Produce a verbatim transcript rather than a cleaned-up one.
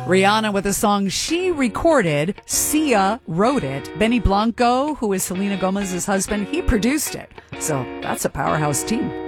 Rihanna with a song she recorded. Sia wrote it. Benny Blanco, who is Selena Gomez's husband, he produced it. So that's a powerhouse team.